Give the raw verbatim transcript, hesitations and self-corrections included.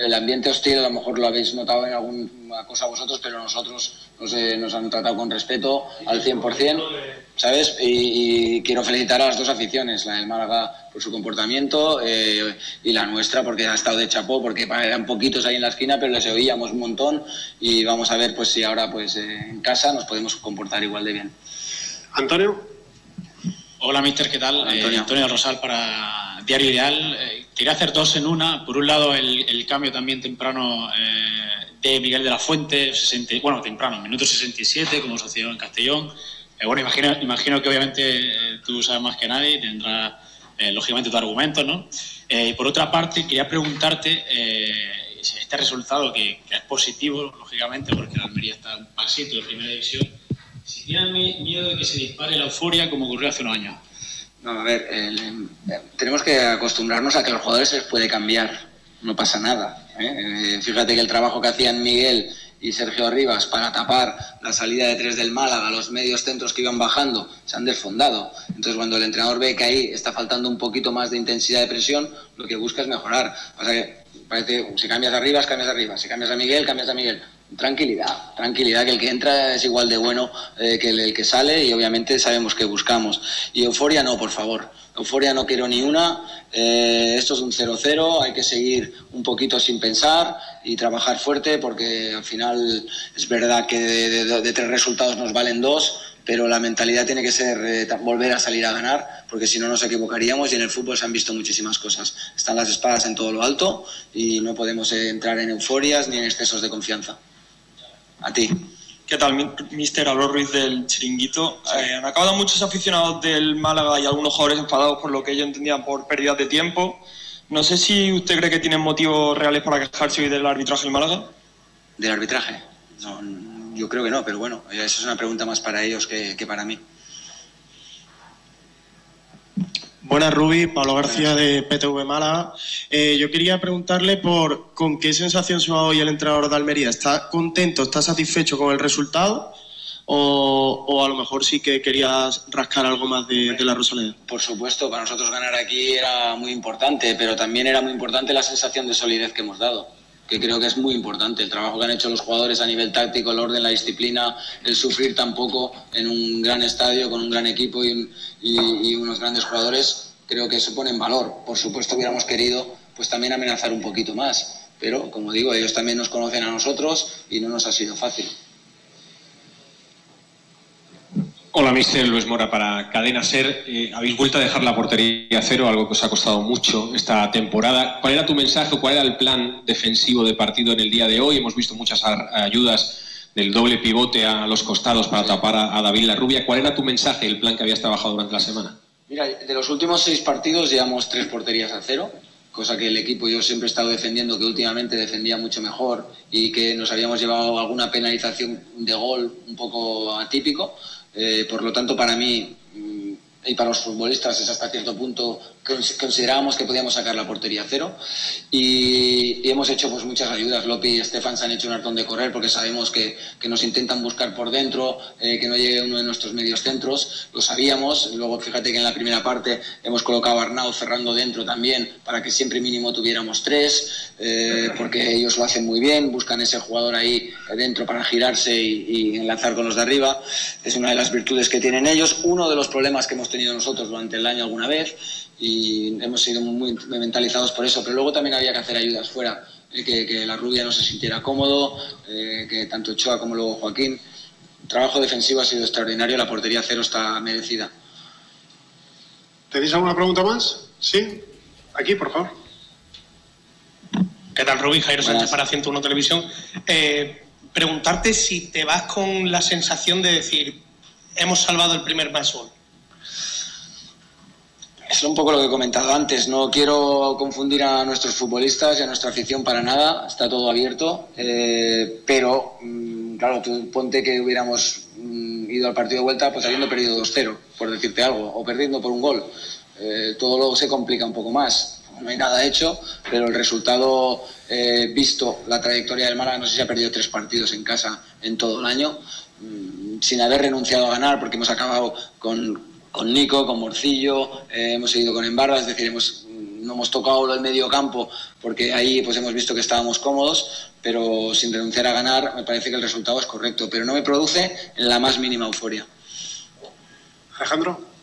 el ambiente hostil a lo mejor lo habéis notado en alguna cosa vosotros, pero nosotros nos, eh, nos han tratado con respeto al cien por cien, ¿sabes? Y, y quiero felicitar a las dos aficiones, la del Málaga por su comportamiento eh, y la nuestra porque ha estado de chapó, porque eran poquitos ahí en la esquina, pero les oíamos un montón y vamos a ver pues si ahora pues eh, en casa nos podemos comportar igual de bien. Antonio. Hola, mister, ¿qué tal? Antonio, eh, Antonio Rosal para Diario Ideal. Eh, quería hacer dos en una. Por un lado, el, el cambio también temprano eh, de Miguel de la Fuente, sesenta, bueno, temprano, minuto sesenta y siete, como sucedió en Castellón. Eh, bueno, imagino, imagino que obviamente eh, tú sabes más que nadie y tendrás, eh, lógicamente, tu argumento, ¿no? Eh, y por otra parte, quería preguntarte eh, si este resultado, que, que es positivo, lógicamente, porque la Almería está un pasito de primera división, si tienen miedo de que se dispare la euforia como ocurrió hace unos años. No, a ver, el, el, tenemos que acostumbrarnos a que a los jugadores se les puede cambiar, no pasa nada. ¿eh? Eh, fíjate que el trabajo que hacían Miguel y Sergio Rivas para tapar la salida de tres del Málaga, los medios centros que iban bajando, se han desfondado. Entonces, cuando el entrenador ve que ahí está faltando un poquito más de intensidad de presión, lo que busca es mejorar. O sea que parece, si cambias a Rivas, cambias a Rivas, si cambias a Miguel, cambias a Miguel. Tranquilidad, tranquilidad, que el que entra es igual de bueno eh, que el, el que sale y obviamente sabemos que buscamos. Y euforia no, por favor, euforia no quiero ni una, eh, esto es un cero cero, hay que seguir un poquito sin pensar y trabajar fuerte porque al final es verdad que de, de, de tres resultados nos valen dos, pero la mentalidad tiene que ser eh, volver a salir a ganar, porque si no nos equivocaríamos y en el fútbol se han visto muchísimas cosas. Están las espadas en todo lo alto y no podemos eh, entrar en euforias ni en excesos de confianza. A ti. ¿Qué tal, mister? Habló Ruiz del Chiringuito. Sí. Eh, han acabado muchos aficionados del Málaga y algunos jugadores enfadados por lo que ellos entendían por pérdidas de tiempo. No sé si usted cree que tienen motivos reales para quejarse hoy del arbitraje del Málaga. ¿Del arbitraje? No, yo creo que no, pero bueno, esa es una pregunta más para ellos que, que para mí. Buenas, Rubi, Pablo García de P T V Málaga. Eh, yo quería preguntarle por con qué sensación se va hoy el entrenador de Almería. ¿Está contento, está satisfecho con el resultado? O, o a lo mejor sí que querías rascar algo más de, de la Rosaleda. Por supuesto, para nosotros ganar aquí era muy importante, pero también era muy importante la sensación de solidez que hemos dado, que creo que es muy importante. El trabajo que han hecho los jugadores a nivel táctico, el orden, la disciplina, el sufrir tan poco en un gran estadio, con un gran equipo y, y, y unos grandes jugadores, creo que se pone en valor. Por supuesto hubiéramos querido pues también amenazar un poquito más, pero como digo, ellos también nos conocen a nosotros y no nos ha sido fácil. Hola, mister Luis Mora para Cadena SER. Eh, habéis vuelto a dejar la portería a cero, algo que os ha costado mucho esta temporada. ¿Cuál era tu mensaje, cuál era el plan defensivo de partido en el día de hoy? Hemos visto muchas ayudas del doble pivote a los costados para tapar a, a David Larrubia. ¿Cuál era tu mensaje, el plan que habías trabajado durante la semana? Mira, de los últimos seis partidos llevamos tres porterías a cero, cosa que el equipo, yo siempre he estado defendiendo que últimamente defendía mucho mejor y que nos habíamos llevado alguna penalización de gol un poco atípico. Eh, por lo tanto, para mí mm, y para los futbolistas es hasta cierto punto considerábamos que podíamos sacar la portería a cero y, y hemos hecho pues muchas ayudas. Lopi y Estefan se han hecho un hartón de correr porque sabemos que, que nos intentan buscar por dentro, eh, que no llegue uno de nuestros medios centros, lo sabíamos. Luego fíjate que en la primera parte hemos colocado a Arnau cerrando dentro también para que siempre mínimo tuviéramos tres, eh, porque ellos lo hacen muy bien, buscan ese jugador ahí dentro para girarse y, y enlazar con los de arriba. Es una de las virtudes que tienen ellos, uno de los problemas que hemos tenido nosotros durante el año alguna vez y hemos sido muy mentalizados por eso, pero luego también había que hacer ayudas fuera, eh, que, que la Rubia no se sintiera cómodo, eh, que tanto Ochoa como luego Joaquín. El trabajo defensivo ha sido extraordinario, la portería cero está merecida. ¿Tenéis alguna pregunta más? Sí, aquí por favor. ¿Qué tal, Rubí? Jairo Sánchez para ciento uno Televisión. Eh, preguntarte si te vas con la sensación de decir hemos salvado el primer más uno. Es un poco lo que he comentado antes, no quiero confundir a nuestros futbolistas y a nuestra afición para nada, está todo abierto, eh, pero mmm, claro, tú ponte que hubiéramos mmm, ido al partido de vuelta pues habiendo perdido dos cero, por decirte algo, o perdiendo por un gol, eh, todo luego se complica un poco más, no hay nada hecho, pero el resultado, eh, visto la trayectoria del Málaga, no sé si ha perdido tres partidos en casa en todo el año, mmm, sin haber renunciado a ganar, porque hemos acabado con... con Nico, con Morcillo, eh, hemos seguido con Embarra, es decir, hemos, no hemos tocado el medio campo porque ahí pues hemos visto que estábamos cómodos, pero sin renunciar a ganar me parece que el resultado es correcto, pero no me produce la más mínima euforia. Alejandro.